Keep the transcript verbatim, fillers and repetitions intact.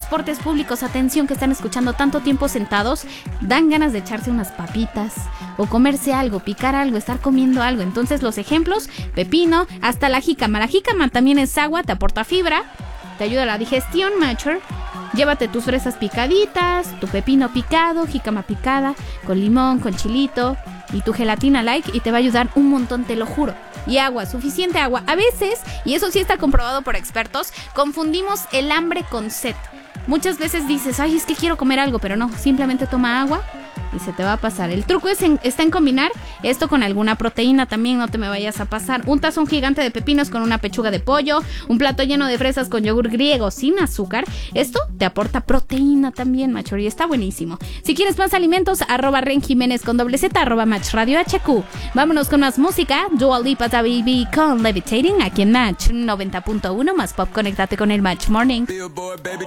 transportes públicos, atención, que están escuchando tanto tiempo sentados, dan ganas de echarse unas papitas o comerse algo, picar algo, estar comiendo algo. Entonces los ejemplos: pepino, hasta la jícama. La jícama también es agua, te aporta fibra, te ayuda a la digestión, mature. Llévate tus fresas picaditas, tu pepino picado, jícama picada, con limón, con chilito y tu gelatina like, y te va a ayudar un montón, te lo juro. Y agua, suficiente agua. A veces, y eso sí está comprobado por expertos, confundimos el hambre con sed. Muchas veces dices, ay, es que quiero comer algo, pero no, simplemente toma agua y se te va a pasar. El truco es en, está en combinar esto con alguna proteína también, no te me vayas a pasar. Un tazón gigante de pepinos con una pechuga de pollo, un plato lleno de fresas con yogur griego sin azúcar. Esto te aporta proteína también, macho, y está buenísimo. Si quieres más alimentos, arroba Ren Jiménez con doble Z, arroba Match Radio H Q. Vámonos con más música. Dua Lipa, Baby con Levitating, aquí en Match noventa punto uno, más pop. Conéctate con el Match Morning. Billboard, baby,